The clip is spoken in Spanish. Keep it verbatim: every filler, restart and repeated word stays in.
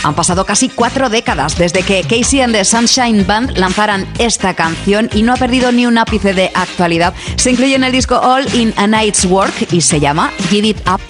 Han pasado casi cuatro décadas desde que Casey and the Sunshine Band lanzaran esta canción y no ha perdido ni un ápice de actualidad. Se incluye en el disco All in a Night's Work y se llama Give It Up.